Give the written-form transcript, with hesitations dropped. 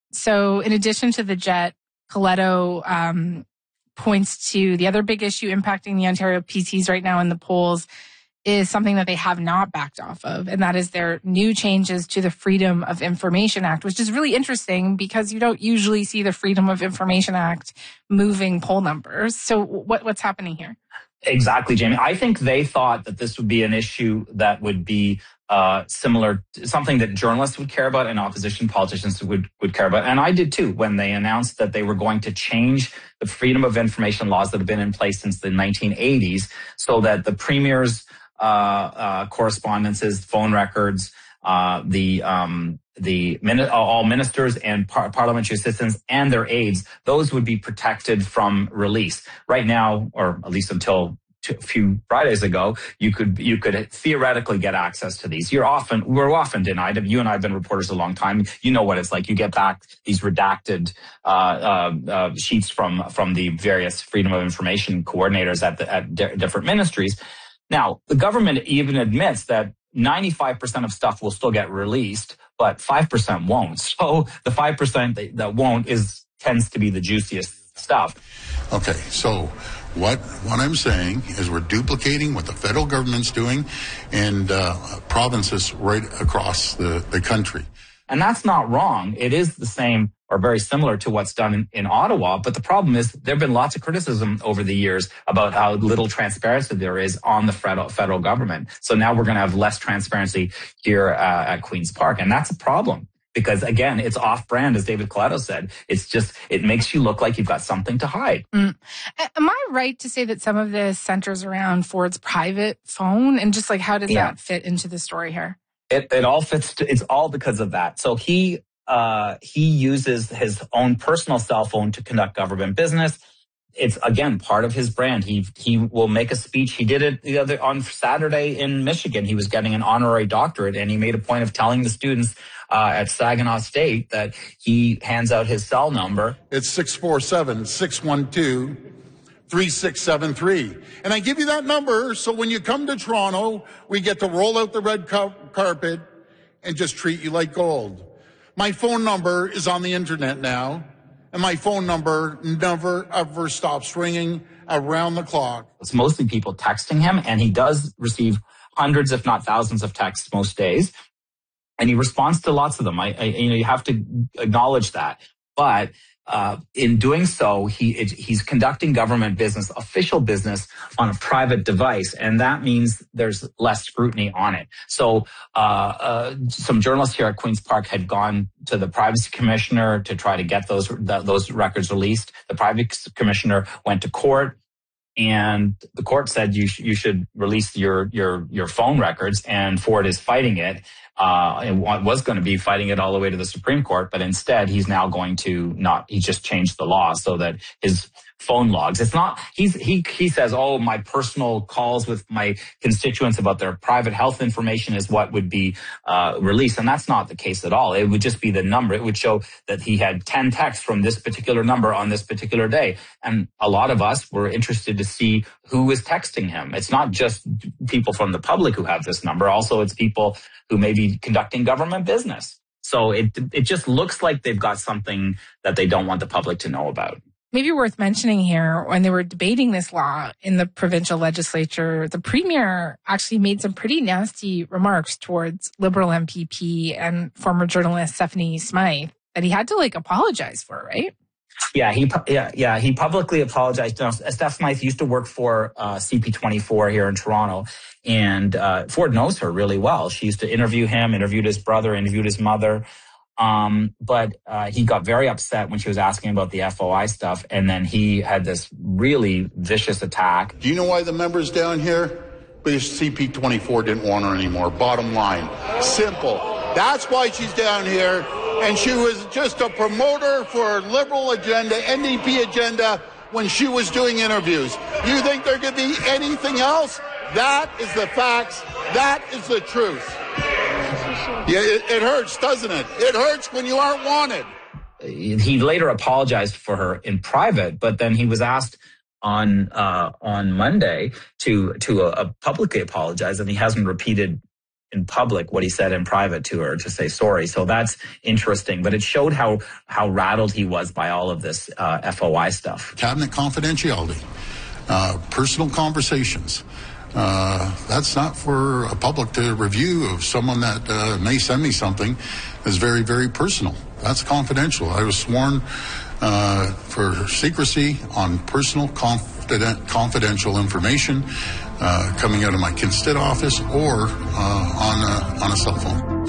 So in addition to the jet, Coletto points to the other big issue impacting the Ontario PCs right now in the polls is something that they have not backed off of, and that is their new changes to the Freedom of Information Act, which is really interesting because you don't usually see the Freedom of Information Act moving poll numbers. So what's happening here? Exactly, Jamie. I think they thought that this would be an issue that would be similar to something that journalists would care about and opposition politicians would care about. And I did too when they announced that they were going to change the Freedom of Information laws that have been in place since the 1980s so that the premier's correspondences, phone records, all ministers and parliamentary assistants and their aides, those would be protected from release. Right now, or at least until a few Fridays ago, you could theoretically get access to these. We're often denied them. You and I have been reporters a long time. You know what it's like. You get back these redacted sheets from the various Freedom of Information coordinators at different ministries. Now, the government even admits that 95% of stuff will still get released, but 5% won't. So the 5% that won't tends to be the juiciest stuff. Okay, so what I'm saying is we're duplicating what the federal government's doing and provinces right across the country. And that's not wrong. It is the same or very similar to what's done in Ottawa. But the problem is there have been lots of criticism over the years about how little transparency there is on the federal government. So now we're going to have less transparency here at Queen's Park. And that's a problem because, again, it's off-brand, as David Coletto said. It makes you look like you've got something to hide. Am I right to say that some of this centers around Ford's private phone? And just like, how does that fit into the story here? It all fits. It's all because of that. So he uses his own personal cell phone to conduct government business. It's again part of his brand. He will make a speech. He did it on Saturday in Michigan. He was getting an honorary doctorate, and he made a point of telling the students at Saginaw State that he hands out his cell number. It's 647-612-3673. And I give you that number so when you come to Toronto, we get to roll out the red carpet and just treat you like gold. My phone number is on the internet now, and my phone number never, ever stops ringing around the clock. It's mostly people texting him, and he does receive hundreds, if not thousands of texts most days, and he responds to lots of them. You have to acknowledge that. But in doing so, he's conducting government business, official business, on a private device, and that means there's less scrutiny on it. So some journalists here at Queen's Park had gone to the Privacy Commissioner to try to get those records released. The Privacy Commissioner went to court, and the court said you should release your phone records, and Ford is fighting it. And was going to be fighting it all the way to the Supreme Court, but instead he's now going to he just changed the law so that his phone logs, it's not, he says, oh, my personal calls with my constituents about their private health information is what would be released. And that's not the case at all. It would just be the number. It would show that he had 10 texts from this particular number on this particular day. And a lot of us were interested to see who was texting him. It's not just people from the public who have this number. Also, it's people who may be conducting government business. So it just looks like they've got something that they don't want the public to know about. Maybe worth mentioning here, when they were debating this law in the provincial legislature, the premier actually made some pretty nasty remarks towards Liberal MPP and former journalist Stephanie Smythe that he had to apologize for, right? Yeah, he publicly apologized. Steph Smythe used to work for CP24 here in Toronto, and Ford knows her really well. She used to interview him, interviewed his brother, interviewed his mother. But he got very upset when she was asking about the FOI stuff, and then he had this really vicious attack. Do you know why the members down here? Because CP24 didn't want her anymore. Bottom line. Simple. That's why she's down here. And she was just a promoter for Liberal agenda, NDP agenda, when she was doing interviews. You think there could be anything else? That is the facts. That is the truth. Yeah, it hurts, doesn't it? It hurts when you aren't wanted. He later apologized for her in private, but then he was asked on Monday to publicly apologize, and he hasn't repeated in public what he said in private to her to say sorry. So that's interesting. But it showed how rattled he was by all of this FOI stuff. Cabinet confidentiality, personal conversations. That's not for a public to review of someone that may send me something that's very, very personal. That's confidential. I was sworn for secrecy on personal confidential information coming out of my Kinston office or on a cell phone.